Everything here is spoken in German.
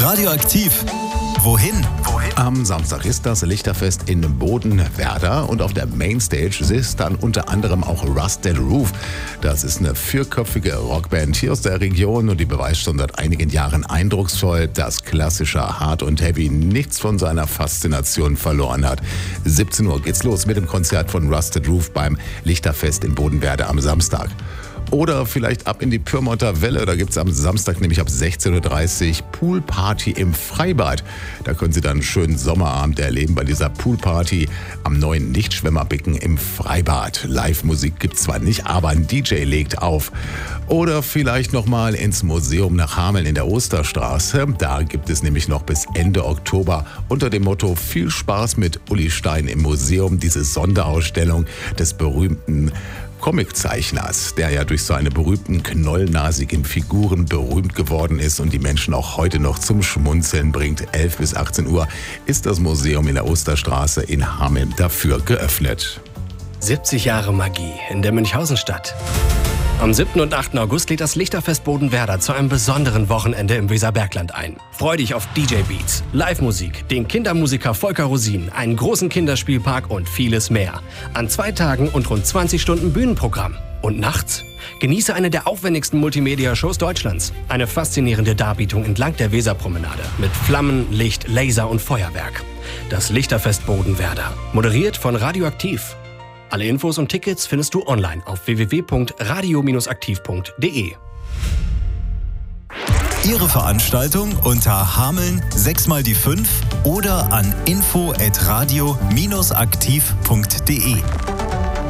Radioaktiv. Wohin? Am Samstag ist das Lichterfest in Bodenwerder und auf der Mainstage ist dann unter anderem auch Rusted Roof. Das ist eine vierköpfige Rockband hier aus der Region und die beweist schon seit einigen Jahren eindrucksvoll, dass klassischer Hard und Heavy nichts von seiner Faszination verloren hat. 17 Uhr geht's los mit dem Konzert von Rusted Roof beim Lichterfest in Bodenwerder am Samstag. Oder vielleicht ab in die Pyrmonter Welle. Da gibt es am Samstag nämlich ab 16.30 Uhr Poolparty im Freibad. Da können Sie dann einen schönen Sommerabend erleben bei dieser Poolparty am neuen Nichtschwimmerbecken im Freibad. Live-Musik gibt es zwar nicht, aber ein DJ legt auf. Oder vielleicht nochmal ins Museum nach Hameln in der Osterstraße. Da gibt es nämlich noch bis Ende Oktober unter dem Motto Viel Spaß mit Uli Stein im Museum diese Sonderausstellung des berühmten Comiczeichners, der ja durch seine berühmten knollnasigen Figuren berühmt geworden ist und die Menschen auch heute noch zum Schmunzeln bringt. 11 bis 18 Uhr ist das Museum in der Osterstraße in Hameln dafür geöffnet. 70 Jahre Magie in der Münchhausenstadt. Am 7. und 8. August lädt das Lichterfest Bodenwerder zu einem besonderen Wochenende im Weserbergland ein. Freu dich auf DJ-Beats, Live-Musik, den Kindermusiker Volker Rosin, einen großen Kinderspielpark und vieles mehr. An 2 Tagen und rund 20 Stunden Bühnenprogramm. Und nachts? Genieße eine der aufwendigsten Multimedia-Shows Deutschlands. Eine faszinierende Darbietung entlang der Weserpromenade mit Flammen, Licht, Laser und Feuerwerk. Das Lichterfest Bodenwerder. Moderiert von Radioaktiv. Alle Infos und Tickets findest du online auf www.radio-aktiv.de. Ihre Veranstaltung unter Hameln 6x5 oder an info@radio-aktiv.de.